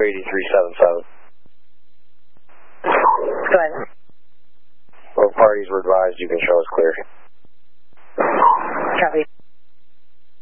8377. Go ahead. Both parties were advised you can show us clear.